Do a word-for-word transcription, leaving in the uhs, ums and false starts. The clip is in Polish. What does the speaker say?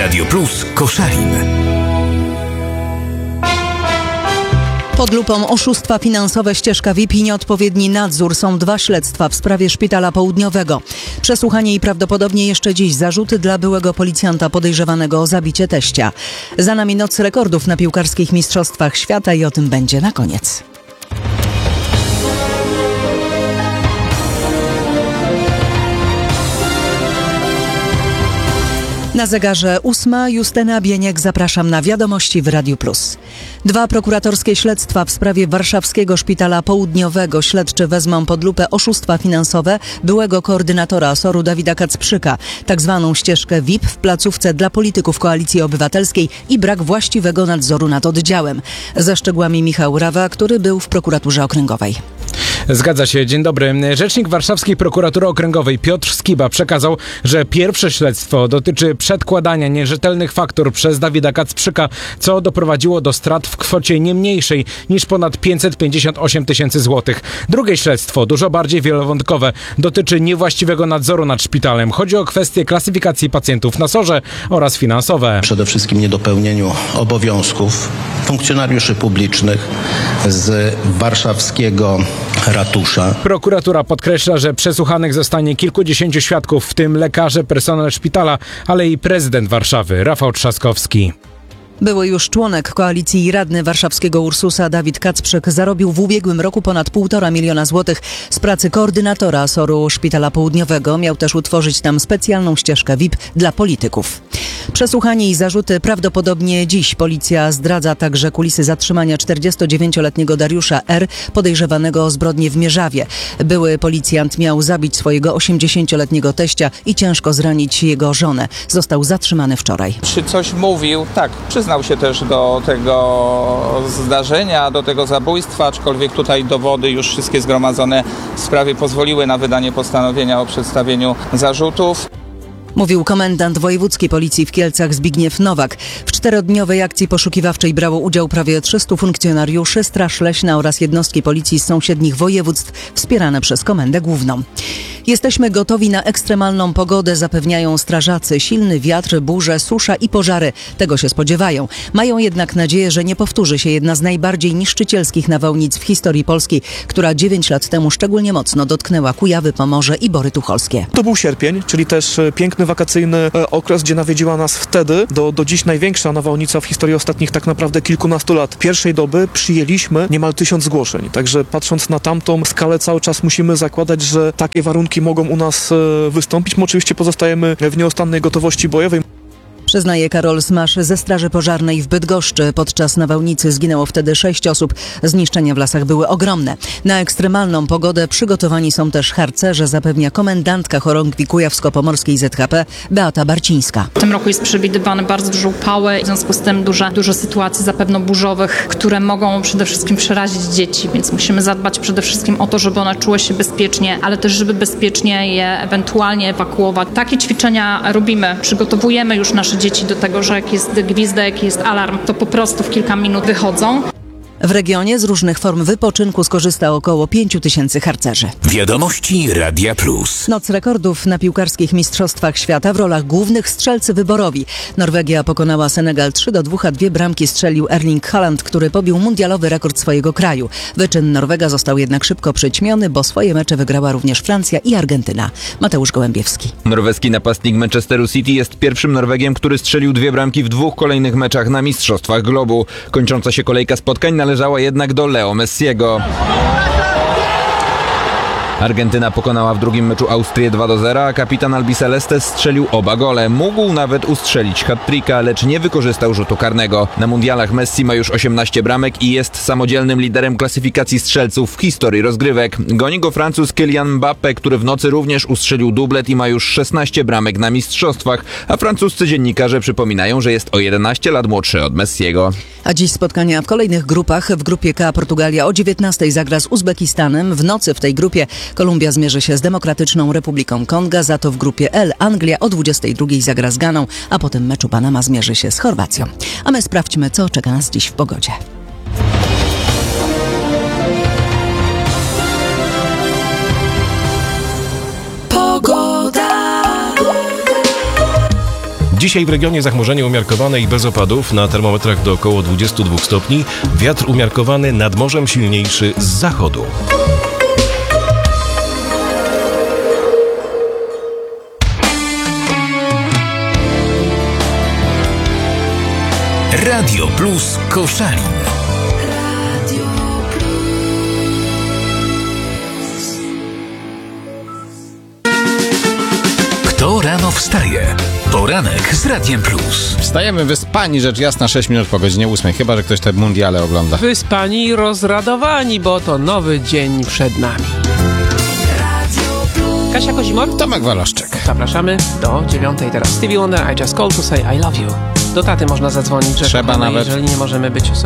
Radio Plus Koszalin. Pod lupą oszustwa finansowe, ścieżka V I P i nieodpowiedni nadzór. Są dwa śledztwa w sprawie Szpitala Południowego. Przesłuchanie i prawdopodobnie jeszcze dziś zarzuty dla byłego policjanta podejrzewanego o zabicie teścia. Za nami noc rekordów na piłkarskich mistrzostwach świata i o tym będzie na koniec. Na zegarze ósma, Justyna Bieniek, zapraszam na wiadomości w Radiu Plus. Dwa prokuratorskie śledztwa w sprawie warszawskiego Szpitala Południowego. Śledczy wezmą pod lupę oszustwa finansowe byłego koordynatora S O R-u Dawida Kacprzyka, tak zwaną ścieżkę V I P w placówce dla polityków Koalicji Obywatelskiej i brak właściwego nadzoru nad oddziałem. Ze szczegółami Michał Rawa, który był w prokuraturze okręgowej. Zgadza się, dzień dobry. Rzecznik Warszawskiej Prokuratury Okręgowej Piotr Skiba przekazał, że pierwsze śledztwo dotyczy przedkładania nierzetelnych faktur przez Dawida Kacprzyka, co doprowadziło do strat w kwocie nie mniejszej niż ponad pięćset pięćdziesiąt osiem tysięcy złotych. Drugie śledztwo, dużo bardziej wielowątkowe, dotyczy niewłaściwego nadzoru nad szpitalem. Chodzi o kwestie klasyfikacji pacjentów na S O R-ze oraz finansowe. Przede wszystkim niedopełnieniu obowiązków funkcjonariuszy publicznych z warszawskiego ratusza. Prokuratura podkreśla, że przesłuchanych zostanie kilkudziesięciu świadków, w tym lekarze, personel szpitala, ale i prezydent Warszawy, Rafał Trzaskowski. Były już członek koalicji i radny warszawskiego Ursusa Dawid Kacprzyk zarobił w ubiegłym roku ponad półtora miliona złotych z pracy koordynatora S O R-u Szpitala Południowego. Miał też utworzyć tam specjalną ścieżkę V I P dla polityków. Przesłuchanie i zarzuty prawdopodobnie dziś. Policja zdradza także kulisy zatrzymania czterdziestodziewięcioletniego Dariusza R., podejrzewanego o zbrodnię w Mierzawie. Były policjant miał zabić swojego osiemdziesięcioletniego teścia i ciężko zranić jego żonę. Został zatrzymany wczoraj. Czy coś mówił? Tak, przyznał się też do tego zdarzenia, do tego zabójstwa, aczkolwiek tutaj dowody już wszystkie zgromadzone w sprawie pozwoliły na wydanie postanowienia o przedstawieniu zarzutów. Mówił komendant wojewódzkiej policji w Kielcach Zbigniew Nowak. W czterodniowej akcji poszukiwawczej brało udział prawie trzystu funkcjonariuszy, Straż Leśna oraz jednostki policji z sąsiednich województw wspierane przez Komendę Główną. Jesteśmy gotowi na ekstremalną pogodę, zapewniają strażacy. Silny wiatr, burze, susza i pożary. Tego się spodziewają. Mają jednak nadzieję, że nie powtórzy się jedna z najbardziej niszczycielskich nawałnic w historii Polski, która dziewięć lat temu szczególnie mocno dotknęła Kujawy, Pomorze i Bory Tucholskie. To był sierpień, czyli też piękny wakacyjny okres, gdzie nawiedziła nas wtedy do, do dziś największa nawałnica w historii ostatnich tak naprawdę kilkunastu lat. Pierwszej doby przyjęliśmy niemal tysiąc zgłoszeń, także patrząc na tamtą skalę cały czas musimy zakładać, że takie warunki mogą u nas wystąpić. My oczywiście pozostajemy w nieustannej gotowości bojowej. Przyznaje Karol Smasz ze Straży Pożarnej w Bydgoszczy. Podczas nawałnicy zginęło wtedy sześć osób. Zniszczenia w lasach były ogromne. Na ekstremalną pogodę przygotowani są też harcerze, zapewnia komendantka chorągwi kujawsko-pomorskiej Z H P Beata Barcińska. W tym roku jest przewidywane bardzo dużo upały, w związku z tym dużo, dużo sytuacji zapewne burzowych, które mogą przede wszystkim przerazić dzieci, więc musimy zadbać przede wszystkim o to, żeby one czuły się bezpiecznie, ale też żeby bezpiecznie je ewentualnie ewakuować. Takie ćwiczenia robimy, przygotowujemy już nasze dzieci do tego, że jak jest gwizdek, jest alarm, to po prostu w kilka minut wychodzą. W regionie z różnych form wypoczynku skorzysta około pięciu tysięcy harcerzy. Wiadomości Radia Plus. Noc rekordów na piłkarskich mistrzostwach świata. W rolach głównych strzelcy wyborowi. Norwegia pokonała Senegal trzy do dwóch, a dwie bramki strzelił Erling Haaland, który pobił mundialowy rekord swojego kraju. Wyczyn Norwega został jednak szybko przyćmiony, bo swoje mecze wygrała również Francja i Argentyna. Mateusz Gołębiewski. Norweski napastnik Manchesteru City jest pierwszym Norwegiem, który strzelił dwie bramki w dwóch kolejnych meczach na Mistrzostwach Globu. Kończąca się kolejka spotkań należała jednak do Leo Messiego. Argentyna pokonała w drugim meczu Austrię dwa do zera, a kapitan Albiceleste strzelił oba gole. Mógł nawet ustrzelić hat-tricka, lecz nie wykorzystał rzutu karnego. Na mundialach Messi ma już osiemnaście bramek i jest samodzielnym liderem klasyfikacji strzelców w historii rozgrywek. Goni go Francuz Kylian Mbappé, który w nocy również ustrzelił dublet i ma już szesnaście bramek na mistrzostwach, a francuscy dziennikarze przypominają, że jest o jedenaście lat młodszy od Messiego. A dziś spotkania w kolejnych grupach. W grupie K Portugalia o dziewiętnastej zagra z Uzbekistanem. W nocy w tej grupie Kolumbia zmierzy się z Demokratyczną Republiką Konga, za to w grupie L Anglia o dwudziestej drugiej zagra z Ganą, a po tym meczu Panama zmierzy się z Chorwacją. A my sprawdźmy, co czeka nas dziś w pogodzie. Dzisiaj w regionie zachmurzenie umiarkowane i bez opadów, na termometrach do około dwudziestu dwóch stopni, wiatr umiarkowany, nad morzem silniejszy z zachodu. Radio Plus Koszalin. Kto rano wstaje? Poranek z Radiem Plus. Wstajemy wyspani, rzecz jasna, sześć minut po godzinie ósmej, chyba że ktoś te mundiale ogląda. Wyspani i rozradowani, bo to nowy dzień przed nami. Kasia Kozimor, Tomek Waloszczyk. Zapraszamy do dziewiątej teraz. Stevie Wonder, I just called to say I love you. Do taty można zadzwonić, że Trzeba kochamy, nawet. jeżeli nie możemy być sobie